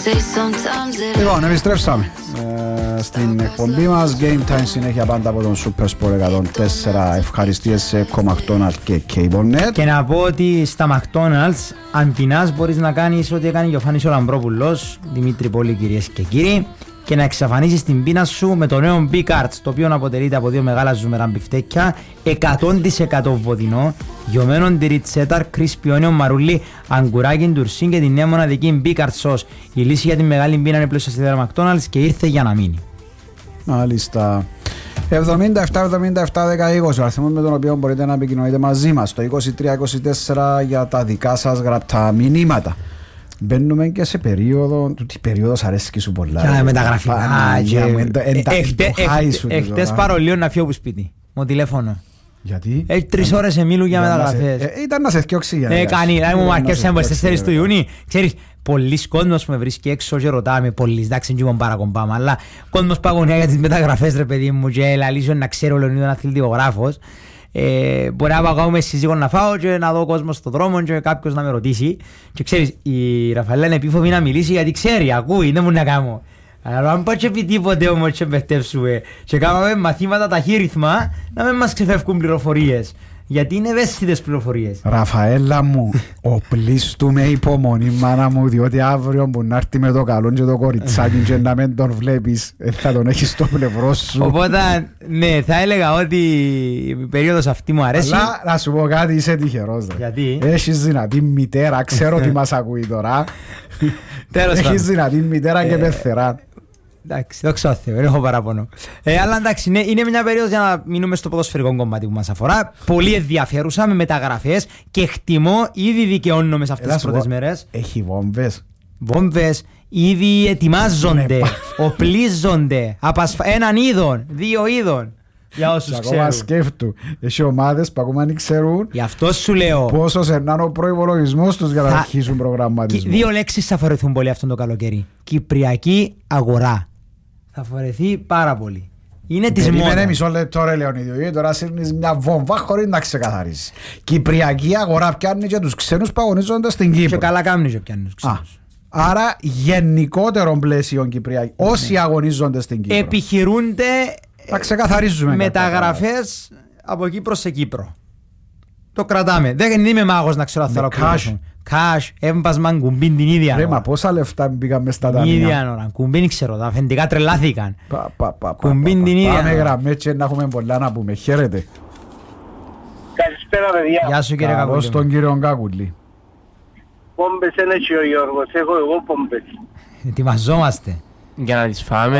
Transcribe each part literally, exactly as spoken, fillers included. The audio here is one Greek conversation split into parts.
Λοιπόν, επιστρέψαμε ε, στην εκπομπή μας. Game Time συνέχεια πάντα από τον Supersport εκατόν τέσσερα. Ευχαριστίες σε McDonald's και CableNet. Και να πω ότι στα McDonald's αν πεινάς μπορείς να κάνεις ό,τι έκανε και ο Φάνης ο Λαμπρόπουλος, Δημήτρη Πόλη, κυρίες και κύριοι, και να εξαφανίσεις την πείνα σου με το νέο B-Cards, το οποίο αποτελείται από δύο μεγάλα ζουμερά μπιφτέκια, εκατό τοις εκατό βοδινό, γιωμένο τυρί τσέταρ, crispy onion, μαρούλι, αγκουράκι, τουρσίν και την νέα μοναδική B-Cards sauce. Η λύση για την μεγάλη πείνα είναι πλέον στα σιδέρα McDonald's και ήρθε για να μείνει. Μάλιστα. εβδομήντα επτά εβδομήντα επτά δέκα είκοσι, ο αριθμός με τον οποίο μπορείτε να επικοινωνείτε μαζί μας, το είκοσι τρία είκοσι τέσσερα για τα δικά σας γραπτά μηνύματα. Μπαίνουμε και σε περίοδο, τούτη περίοδος αρέσκει σου πολλά. Και μεταγραφικά. Εχτες πάρω λίγο να φύγω από σπίτι, μου τηλέφωνο. Γιατί? Έχει τρεις ώρες σε μίλου για μεταγραφές. Ήταν να σε θκιώξει για να κάνει. Κάνει, να μου μαρκεύσαν από τις τέσσερις του Ιούνιου. Ξέρεις, πολλοί κόσμος που με βρίσκει έξω και ρωτάμε, πολλοί, εντάξει, δεν είμαι παρακομπάμα, αλλά κόσμος παγωνιά για τις μεταγραφές, ρε παιδί μου, και λαλίζω να ξέρω ο Λεωνίδων αθλητικογράφος. Ε, μπορεί να πάω με σύζυγο να φάω και να δω κόσμο στον δρόμο και κάποιος να με ρωτήσει. Και ξέρεις, η Ραφαέλα είναι επίφοβη να μιλήσει γιατί ξέρει, ακούει, δεν μου να κάνω. Αλλά αν πάω και πει τίποτε όμως και μπερδεύσουμε και κάνουμε μαθήματα ταχύρυθμα, να μην μας ξεφεύγουν πληροφορίες. Γιατί είναι ευαίσθητες πληροφορίες. Ραφαέλα μου, οπλίστου με υπομονή, μάνα μου, διότι αύριο που να έρθει με το καλό και το κοριτσάκι και να μην τον βλέπεις, θα τον έχεις στο πλευρό σου. Οπότε, ναι, θα έλεγα ότι η περίοδος αυτή μου αρέσει. Αλλά να σου πω κάτι, είσαι τυχερός. Γιατί? Έχεις δυνατή μητέρα, ξέρω τι μας ακούει τώρα. Έχεις δυνατή μητέρα και πεθερά. Εντάξει, δόξα τω Θεώ, δεν έχω παράπονο. Ε, αλλά εντάξει, είναι, είναι μια περίοδος για να μείνουμε στο ποδοσφαιρικό κομμάτι που μας αφορά. Πολύ ενδιαφέρουσα με μεταγραφές και εκτιμώ, ήδη δικαιώνομαι σε αυτές τις πρώτες μέρες. Έχει βόμβες. Βόμβες, ήδη ετοιμάζονται, οπλίζονται. Απασφα... Έναν είδον, δύο είδων. Για όσους ξέρουν. Ακόμα σκέφτου. Έχει ομάδες που ακόμα δεν ξέρουν. Γι' αυτό σου λέω. Πόσο σερνάνε ο προϋπολογισμός τους για να αρχίσουν προγραμματισμό. Δύο λέξεις θα φορεθούν πολύ αυτόν το καλοκαίρι. Κυπριακή αγορά. Θα φορεθεί πάρα πολύ. Είναι της μόνας. Περίμενε μισό λεπτό ρε Λεωνίδιο, τώρα σύρνεις μια βόμβα χωρίς να ξεκαθαρίσεις. Κυπριακή αγορά πιάνει και τους ξένους που αγωνίζονται στην Κύπρο. Και καλά κάνουν και πιάνουν τους ξένους. Άρα γενικότερον πλαίσιο Κυπριακή. Όσοι αγωνίζονται στην Κύπρο. Επιχειρούνται θα ξεκαθαρίζουμε μεταγραφές από Κύπρο σε Κύπρο. Το κρατάμε. Δεν είμαι μάγος να ξέρω αν θέλω να Cash, έμβασμα, κουμπίν την ίδια ώρα. Ρε, μα πόσα λεφτά μπήκαμε στα ταμεία. Την ίδια ώρα, κουμπίν ξέρω, τα αφεντικά τρελάθηκαν. Πα, πα, πα, κουμπίν την ίδια ώρα. Πάμε γραμμές και να έχουμε πολλά να πούμε. Χαίρετε. Καλησπέρα παιδιά. Γεια σου κύριε Κακούλη. Καλώς τον κύριο Κακούλη. Πόμπες είναι και ο Γιώργος, έχω εγώ πόμπες. Ετοιμαζόμαστε. Για να τις φάμε.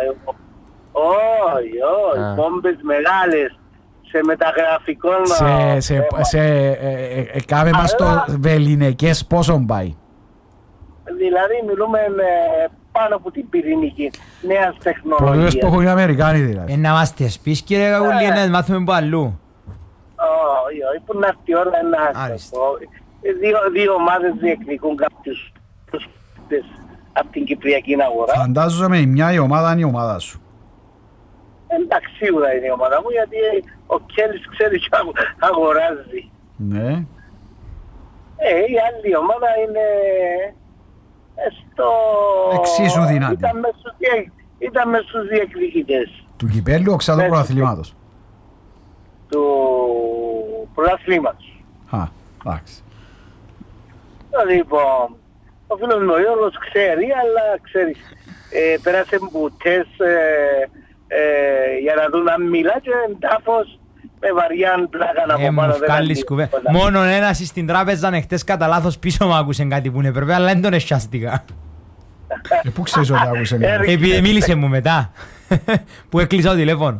Όχι, όχι, πόμπες μεγάλες. Σε μεταγραφικό σε, σε, σε, ε, ε, κάμε μας το βεληνικές πόσο πάει. Δηλαδή μιλούμε ε, πάνω από την πυρηνική νέας τεχνολογίας. Πολλές που έχουν οι Αμερικάνοι δηλαδή. Ε, να μας τις πεις κύριε Κακούλη, να μάθουμε από αλλού. Όχι, όχι, που να έρθει η ώρα να δύο, δύο ομάδες διεκδικούν κάποιους παίκτες από την Κυπριακή αγορά. Φαντάζομαι η μια η ομάδα είναι η ομάδα σου. Εντάξει, σίγουρα είναι η ομάδα μου γιατί ο Κέλης ξέρει και αγοράζει. Ναι. Ε, η άλλη ομάδα είναι στο... εξίσου δυνατή. Ήταν μες στους, ήταν μες στους διεκδικητές. Του κυπέλλου οξά του πρωταθλήματος. Του πρωταθλήματος. Α, εντάξει. Λοιπόν, ο φίλος μου ο Γιώργος ξέρει, αλλά ξέρεις, ε, πέρασε μπουτές ε, ε, για να δουν αν μιλά και τάφος με βαριά πλάκα να ε, από πάνω. Μόνο ένας στην τράπεζα χτες κατά λάθος πίσω μου άκουσε κάτι που είναι πρέπει, αλλά δεν τον εσιάστηκα. Ε, πού ξέρεις ότι άκουσε κάτι. Επειδή μίλησε μου μετά, που έκλεισα το τηλέφωνο.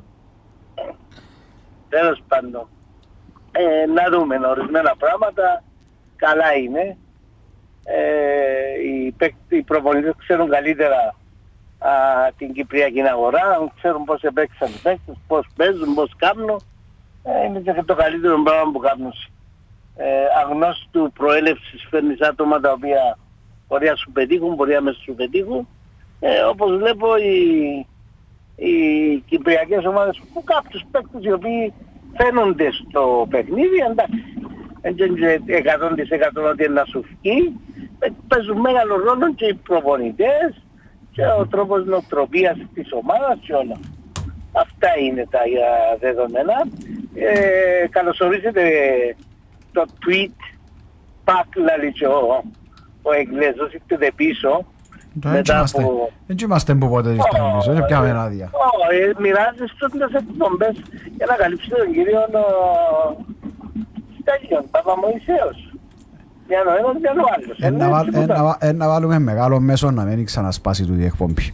Τέλος πάντων, ε, να δούμε ορισμένα πράγματα, καλά είναι. Ε, οι, οι προπονητές ξέρουν καλύτερα α, την Κυπριακή αγορά, ξέρουν πώς επέξαν οι παίκτες, πώς παίζουν, πώς κάνουν. Ε, είναι και το καλύτερο πράγμα που κάνουν. Ε, αγνώστου προέλευσης φέρνεις άτομα τα οποία μπορεί να σου πετύχουν, μπορεί να με σου πετύχουν. Ε, όπως βλέπω οι, οι Κυπριακές ομάδες που κάποιους παίκτες οι οποίοι φαίνονται στο παιχνίδι, εντάξει. Έτσι εκατό τοις εκατό ότι είναι να σου φύγει, παίζουν μεγάλο ρόλο και οι προπονητές και ο τρόπος νοοτροπίας της ομάδας και όλα. Αυτά είναι τα δεδομένα. Ε, καλωσορίζετε το tweet πακ λαλεί και ο, ο Εγγλέζος ήρθε πίσω. Δεν είμαστε που πότε ήρθαμε πίσω, δεν πιάμε άδεια. Όχι, μοιράζεις toutes τις εκπομπές για να καλύψετε τον κύριο Στέλιον, Παπαμωυσέος. Για να έναν για ο άλλος. Να βάλουμε μεγάλο μέσο να μην ξανασπάσει τούτη εκπομπή.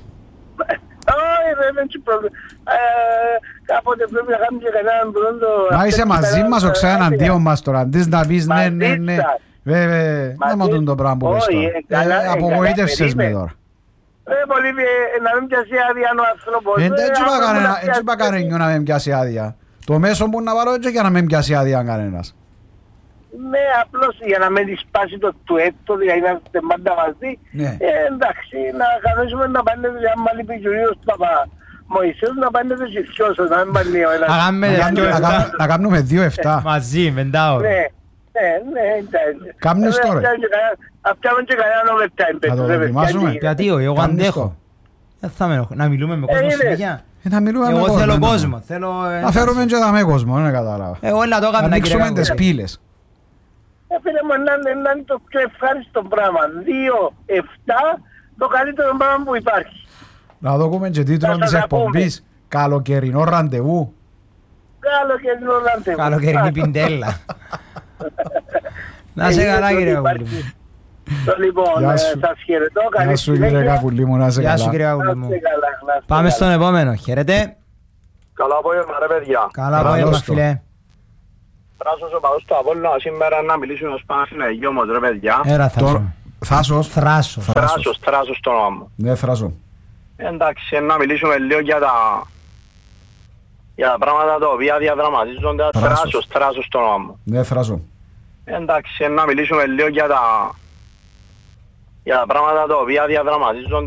Όχι, δεν έχει πρόβλημα. Κάποτε πρέπει να κάνουμε και κανέναν πρώτο... Μα είσαι μαζί μας ο ξένα αντίον μας τώρα, αντί να πεις ναι, ναι, ναι. Βέβαια, να μάθουν το πράγμα που πες τώρα. Απογοήτευσες με τώρα. Ε, πολύ, να μην πιάσει άδεια ο άνθρωπος. Έτσι είπα κανένα να μην πιάσει άδεια. Το μέσο που να βάλω έτσι για να μην πιάσει άδεια κανένας. Ναι, απλώς για να μην σπάσει το τουέτο, δηλαδή να είστε πάντα μαζί. Εντάξει, να κανονίσουμε να πάνε, αν μάλλον είπε ο κύριος Παπαμωυσέους, να πάνε τους ισχυώσεις, να μην πάνε ο ένας. Να κάνουμε δύο εφτά. Μαζί, μεντάω. Ναι, ναι, εντάξει. Κάμνεις τώρα. Απιάμε και κανέναν overtime. Θα το δοκιμάσουμε. Γιατί εγώ αντέχω. Δεν θα με ενοχώ. Να μιλούμε με κόσμο συνέχεια. Να μιλούμε με Εγώ κόσμο. θέλω κόσμο. Να φέρουμε και τα με κόσμο, δεν κατάλαβα. Εγώ να το έκαμε να ανοίξουμε τις πύλες. Φίλε μου, να είναι το πιο ευχάριστο πράγμα. Δύο, εφτά, το καλύτερο πράγμα που υπάρχει. Να δούμε και τίτλο της εκπομπής. Καλοκαιρινό ραντεβού. Καλοκαιρινό ραντεβού. Καλοκαιρινή πιντέλα. Να σε καλά κύριε Κακουλή μου. Λοιπόν, σας χαιρετώ. Γεια σου κύριε Κακουλή μου, να σε καλά. Γεια σου κύριε Κακουλή μου. Πάμε στον επόμενο. Χαίρετε. Καλό απόγευμα ρε παιδιά. Καλό απόγευμα φίλε. Θράσος ο παδός του Απόλλωνα σήμερα να μιλήσουμε ως Παναθηναϊκό όμως ρε παιδιά. Έρα Θάσο. Θάσος. Θράσος. Θράσος, Θράσος το όνομα μου. Ναι, Θράσο. Εντάξει, να μιλήσουμε λίγο για τα... για τα πράγματα τα οποία διαδραματίζονται. Θράσος, Θράσος το όνομα μου. Ναι, Θράσο. Εντάξει, να μιλήσουμε λίγο για τα... για τα πράγματα τα οποία διαδραματίζονται.